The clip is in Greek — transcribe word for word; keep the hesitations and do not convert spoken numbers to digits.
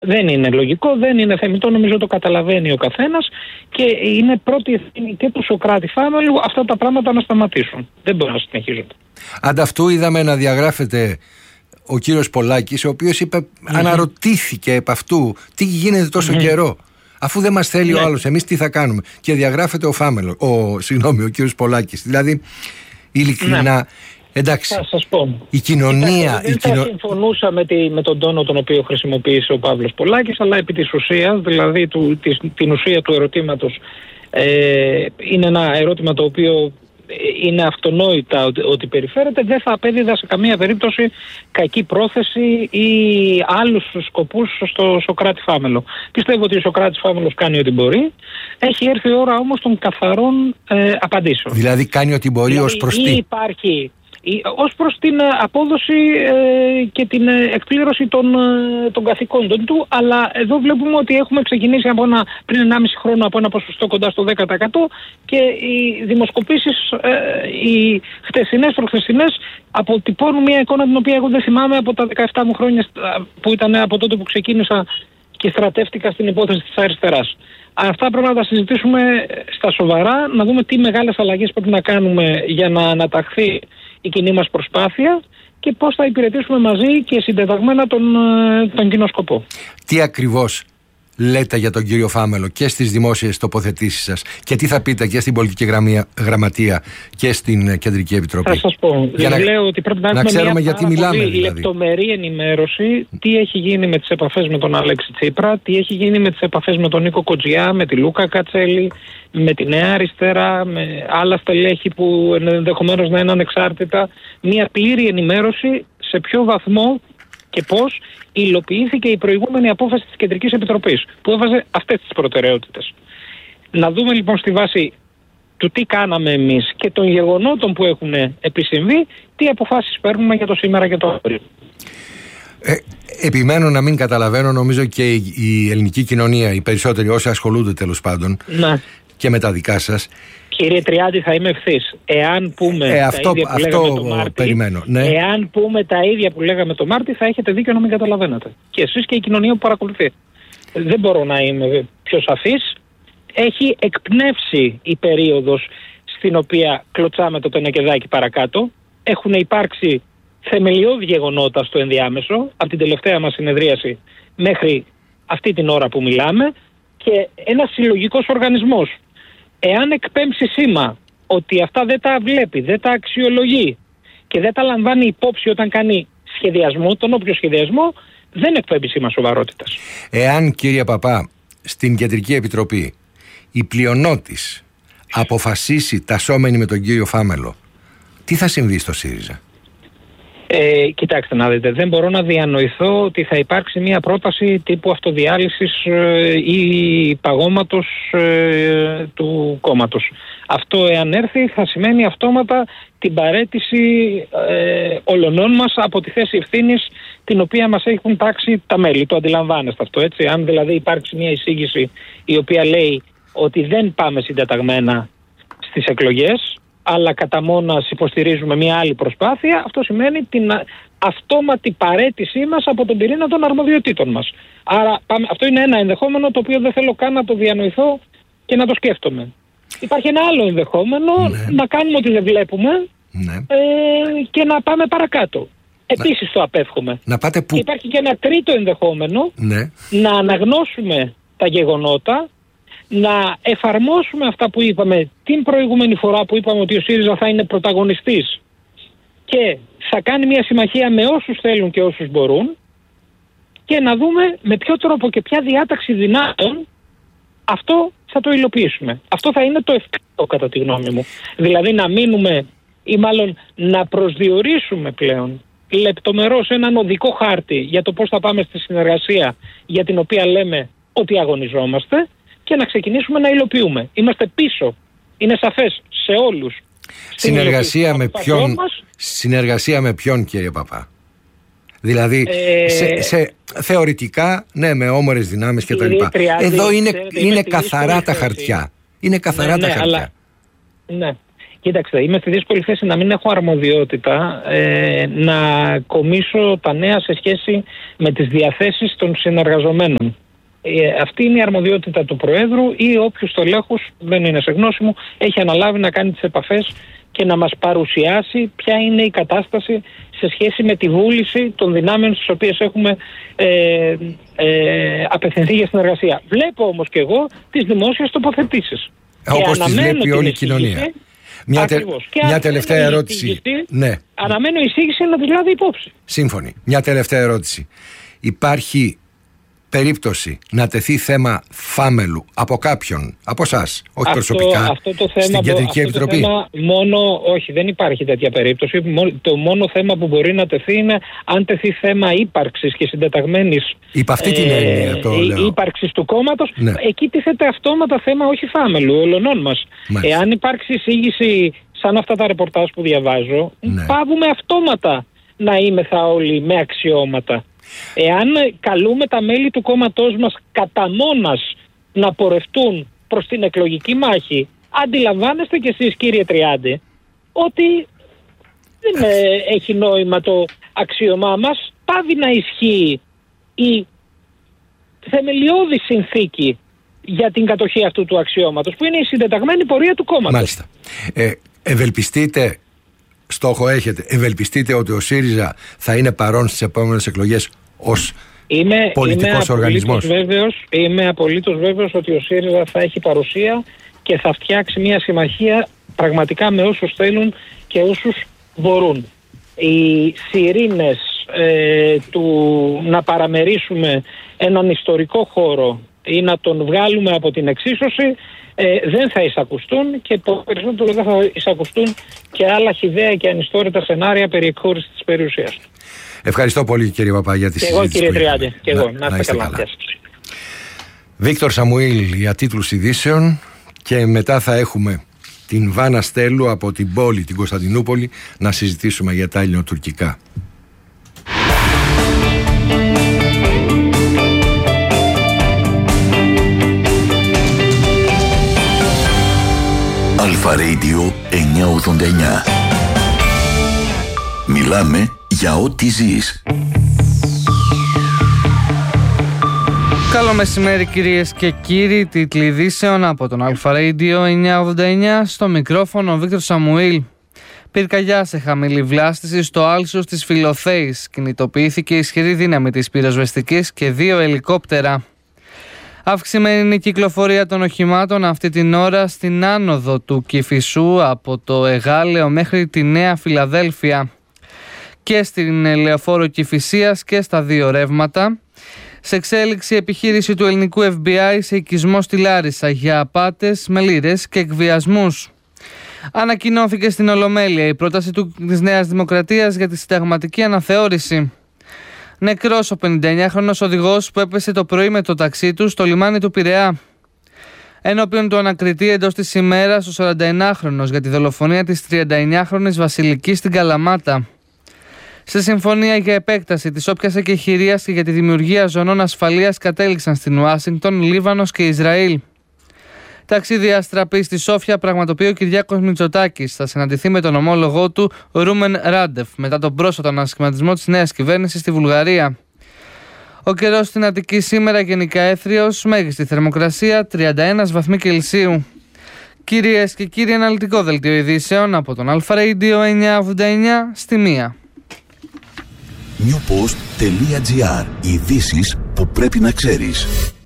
Δεν είναι λογικό, δεν είναι θεμιτό, νομίζω το καταλαβαίνει ο καθένας και είναι πρώτη ευθύνη και του Σωκράτη Φάμελου αυτά τα πράγματα να σταματήσουν. Δεν μπορούν να συνεχίζονται. Ανταυτού είδαμε να διαγράφεται ο κύριος Πολάκης, ο οποίος είπε, mm-hmm. αναρωτήθηκε επ' αυτού τι γίνεται τόσο mm-hmm. καιρό. Αφού δεν μας θέλει ναι. ο άλλος, εμείς τι θα κάνουμε. Και διαγράφεται ο Φάμελο, ο, συγγνώμη, ο κύριος Πολάκης. Δηλαδή, ειλικρινά, ναι. εντάξει, θα σας πω. η κοινωνία... Δεν η κοινο... θα συμφωνούσα με, τη, με τον τόνο τον οποίο χρησιμοποίησε ο Παύλος Πολάκης, αλλά επί της ουσίας, δηλαδή του, της, την ουσία του ερωτήματος, ε, είναι ένα ερώτημα το οποίο είναι αυτονόητα ότι, ότι περιφέρεται, δεν θα απέδιδα σε καμία περίπτωση κακή πρόθεση ή άλλους σκοπούς στο Σωκράτη Φάμελο. Πιστεύω ότι ο Σωκράτης Φάμελος κάνει ό,τι μπορεί. Έχει έρθει η ώρα όμως των καθαρών ε, απαντήσεων. Δηλαδή κάνει ό,τι μπορεί δηλαδή, ως προς τι. Υπάρχει ως προς την απόδοση ε, και την εκπλήρωση των, των καθηκόντων του, αλλά εδώ βλέπουμε ότι έχουμε ξεκινήσει από ένα, πριν ενάμιση χρόνο από ένα ποσοστό κοντά στο δέκα τοις εκατό και οι δημοσκοπήσεις, ε, οι χτεσινές, προχθεσινές αποτυπώνουν μια εικόνα την οποία εγώ δεν θυμάμαι από τα δεκαεπτά μου χρόνια που ήταν από τότε που ξεκίνησα και στρατεύτηκα στην υπόθεση της αριστεράς. Αυτά πρέπει να τα συζητήσουμε στα σοβαρά, να δούμε τι μεγάλες αλλαγές πρέπει να κάνουμε για να αναταχθεί η κοινή μας προσπάθεια και πώς θα υπηρετήσουμε μαζί και συντεταγμένα τον, τον κοινό σκοπό. Τι ακριβώς λέτε για τον κύριο Φάμελο και στις δημόσιες τοποθετήσεις σας και τι θα πείτε και στην πολιτική γραμμία, γραμματεία και στην Κεντρική Επιτροπή? Θα σας πω. Για να, λέω ότι πρέπει να, να έχουμε ξέρουμε μια γιατί μιλάμε, πολύ δηλαδή. λεπτομερή ενημέρωση τι έχει γίνει με τις επαφές με τον Αλέξη Τσίπρα, τι έχει γίνει με τις επαφές με τον Νίκο Κοτζιά, με τη Λούκα Κατσέλη, με τη Νέα Αριστερά, με άλλα στελέχη που ενδεχομένως να είναι ανεξάρτητα. Μια πλήρη ενημέρωση σε ποιο βαθμό και πώς υλοποιήθηκε η προηγούμενη απόφαση της Κεντρικής Επιτροπής που έβαζε αυτές τις προτεραιότητες. Να δούμε λοιπόν στη βάση του τι κάναμε εμείς και των γεγονότων που έχουν επισυμβεί, τι αποφάσεις παίρνουμε για το σήμερα και το αύριο. Ε, επιμένω να μην καταλαβαίνω, νομίζω και η, η ελληνική κοινωνία, οι περισσότεροι όσοι ασχολούνται τέλος πάντων ναι. και με τα δικά σας. Κύριε Τριάντη, θα είμαι ευθύς. Εάν πούμε ε, τα αυτό, ίδια που αυτό λέγαμε το Μάρτι, περιμένω, ναι. εάν πούμε τα ίδια που λέγαμε το Μάρτι, θα έχετε δίκιο να μην καταλαβαίνετε. Και εσείς και η κοινωνία που παρακολουθεί. Δεν μπορώ να είμαι πιο σαφής. Έχει εκπνεύσει η περίοδος στην οποία κλωτσάμε το πενεκεδάκι παρακάτω. Έχουν υπάρξει θεμελιώδη γεγονότα στο ενδιάμεσο, από την τελευταία μας συνεδρίαση μέχρι αυτή την ώρα που μιλάμε, και ένας συλλογικός οργανισμός. Εάν εκπέμψει σήμα ότι αυτά δεν τα βλέπει, δεν τα αξιολογεί και δεν τα λαμβάνει υπόψη όταν κάνει σχεδιασμό, τον όποιο σχεδιασμό, δεν εκπέμπει σήμα σοβαρότητας. Εάν, κύριε Παπά, στην Κεντρική Επιτροπή η πλειονότης αποφασίσει τασσόμενη με τον κύριο Φάμελο, τι θα συμβεί στο ΣΥΡΙΖΑ? Ε, κοιτάξτε να δείτε, δεν μπορώ να διανοηθώ ότι θα υπάρξει μια πρόταση τύπου αυτοδιάλυσης ε, ή παγώματος ε, του κόμματος. Αυτό εάν έρθει θα σημαίνει αυτόματα την παραίτηση ε, όλων μας από τη θέση ευθύνης την οποία μας έχουν τάξει τα μέλη. Το αντιλαμβάνεστε αυτό, έτσι? Αν δηλαδή υπάρξει μια εισήγηση η οποία λέει ότι δεν πάμε συντεταγμένα στις εκλογές, αλλά κατά μόνας υποστηρίζουμε μια άλλη προσπάθεια, αυτό σημαίνει την αυτόματη παραίτησή μας από τον πυρήνα των αρμοδιοτήτων μας. Άρα πάμε, αυτό είναι ένα ενδεχόμενο το οποίο δεν θέλω καν να το διανοηθώ και να το σκέφτομαι. Υπάρχει ένα άλλο ενδεχόμενο, ναι. να κάνουμε ότι δεν βλέπουμε, ναι. ε, και να πάμε παρακάτω. Επίσης να... το απέφχομαι. Να πάτε πού? Υπάρχει και ένα τρίτο ενδεχόμενο, ναι. να αναγνώσουμε τα γεγονότα, να εφαρμόσουμε αυτά που είπαμε την προηγούμενη φορά που είπαμε ότι ο ΣΥΡΙΖΑ θα είναι πρωταγωνιστής και θα κάνει μια συμμαχία με όσους θέλουν και όσους μπορούν και να δούμε με ποιο τρόπο και ποια διάταξη δυνάτων αυτό θα το υλοποιήσουμε. Αυτό θα είναι το ευκαιρό κατά τη γνώμη μου. Δηλαδή να μείνουμε ή μάλλον να προσδιορίσουμε πλέον λεπτομερώς έναν οδικό χάρτη για το πώς θα πάμε στη συνεργασία για την οποία λέμε ότι αγωνιζόμαστε και να ξεκινήσουμε να υλοποιούμε. Είμαστε πίσω. Είναι σαφές σε όλους. Συνεργασία με ποιον, συνεργασία με ποιον, κύριε Παπά? Δηλαδή, ε, σε, σε, θεωρητικά, ναι, με όμορες δυνάμεις και τα λοιπά. Εδώ είναι, είναι καθαρά τα χαρτιά. Είναι καθαρά ναι, τα ναι, χαρτιά. Αλλά, ναι. Κοίταξτε, είμαι στη δύσκολη θέση να μην έχω αρμοδιότητα ε, να κομίσω τα νέα σε σχέση με τις διαθέσεις των συνεργαζομένων. Ε, αυτή είναι η αρμοδιότητα του Προέδρου ή όποιου στελέχους, δεν είναι σε γνώση μου, έχει αναλάβει να κάνει τις επαφές και να μας παρουσιάσει ποια είναι η κατάσταση σε σχέση με τη βούληση των δυνάμεων στις οποίες έχουμε ε, ε, απευθυνθεί για συνεργασία. Βλέπω όμως και εγώ τις δημόσιες τοποθετήσεις. Όπως τις βλέπει όλη η κοινωνία. Μια, τε, μια τελευταία ερώτηση. Εισήγηση, ναι. Αναμένω η εισήγηση να τη λάβει υπόψη. Σύμφωνοι. Μια τελευταία ερώτηση. Υπάρχει περίπτωση να τεθεί θέμα φάμελου από κάποιον, από εσάς, όχι αυτό, προσωπικά, αυτό το θέμα, στην Κεντρική αυτό Επιτροπή? Το θέμα μόνο, όχι, δεν υπάρχει τέτοια περίπτωση. Το μόνο θέμα που μπορεί να τεθεί είναι αν τεθεί θέμα ύπαρξης και συντεταγμένης υπ' αυτή την έννοια, το λέω. ύπαρξης του κόμματος. Ναι. Εκεί τίθεται αυτόματα θέμα όχι φάμελου, ολονών μας. Μάλιστα. Εάν υπάρξει εισήγηση σαν αυτά τα ρεπορτάζ που διαβάζω, ναι, πάβουμε αυτόματα να είμεθα όλοι με αξιώματα. Εάν καλούμε τα μέλη του κόμματός μας κατά μόνας να πορευτούν προς την εκλογική μάχη, αντιλαμβάνεστε κι εσείς, κύριε Τριάντη, ότι δεν ε, έχει νόημα το αξίωμά μας, πάβει να ισχύει η θεμελιώδη συνθήκη για την κατοχή αυτού του αξιώματος, που είναι η συντεταγμένη πορεία του κόμματος. Μάλιστα. Ε, ευελπιστείτε, στόχο έχετε, ευελπιστείτε ότι ο ΣΥΡΙΖΑ θα είναι παρόν στις επόμενες εκλογές ως είμαι, πολιτικός είμαι οργανισμός? Βέβαιος, είμαι απολύτως βέβαιος ότι ο ΣΥΡΙΖΑ θα έχει παρουσία και θα φτιάξει μια συμμαχία πραγματικά με όσους θέλουν και όσους μπορούν. Οι σιρήνες ε, του να παραμερίσουμε έναν ιστορικό χώρο ή να τον βγάλουμε από την εξίσωση ε, δεν θα εισακουστούν, και περισσότερο δεν θα εισακουστούν και άλλα χυδαία και ανιστόρητα σενάρια περί εκχώρησης της περιουσίας του. Ευχαριστώ πολύ, κύριε Παπά, για τη και συζήτηση. Εγώ, κύριε Τριάντη, και εγώ. Να, να είστε καλά. καλά. Βίκτορ Σαμουήλ για τίτλους ειδήσεων, και μετά θα έχουμε την Βάνα Στέλου από την πόλη, την Κωνσταντινούπολη, να συζητήσουμε για τα ελληνοτουρκικά. Αλφα Radio εννιακόσια ογδόντα εννιά. Μιλάμε για ό,τι ζεις. Καλό μεσημέρι, κυρίες και κύριοι. Τίτλοι ειδήσεων από τον Αλφα Radio εννιακόσια ογδόντα εννιά. Στο μικρόφωνο ο Βίκτορ Σαμουήλ. Πυρκαγιά σε χαμηλή βλάστηση στο άλσος της Φιλοθέης. Κινητοποιήθηκε ισχυρή δύναμη της πυροσβεστικής και δύο ελικόπτερα. Αυξημένη είναι η κυκλοφορία των οχημάτων αυτή την ώρα στην άνοδο του Κηφισού από το Εγάλεο μέχρι τη Νέα Φιλαδέλφια και στην Λεωφόρο Κηφισίας και στα δύο ρεύματα. Σε εξέλιξη επιχείρηση του ελληνικού Εφ Μπι Άι σε οικισμό στη Λάρισα για απάτες με λίρες και εκβιασμούς. Ανακοινώθηκε στην Ολομέλεια η πρόταση του, της Νέας Δημοκρατίας για τη συνταγματική αναθεώρηση. Νεκρός ο πενηνταεννιάχρονος οδηγός που έπεσε το πρωί με το ταξί του στο λιμάνι του Πειραιά. Ενώπιον του ανακριτή εντός της ημέρας ο σαρανταεννιάχρονος για τη δολοφονία της τριανταεννιάχρονης Βασιλικής στην Καλαμάτα. Σε συμφωνία για επέκταση της όποιας εκεχηρίας και για τη δημιουργία ζωνών ασφαλείας κατέληξαν στην Ουάσιγκτον, Λίβανος και Ισραήλ. Ταξίδι αστραπή στη Σόφια πραγματοποιεί ο Κυριάκος Μητσοτάκης. Θα συναντηθεί με τον ομόλογό του Ρούμεν Ράντεφ μετά τον πρόσφατο ανασχηματισμό της νέας κυβέρνησης στη Βουλγαρία. Ο καιρός στην Αττική σήμερα γενικά έθριος, μέγιστη θερμοκρασία τριάντα ένα βαθμοί Κελσίου. Κυρίες και κύριοι, αναλυτικό δελτίο ειδήσεων από τον Αλφα Radio εννιακόσια ογδόντα εννιά στη μία. νιουποστ τελεία τζι άρ. Ειδήσεις που πρέπει να ξέρεις.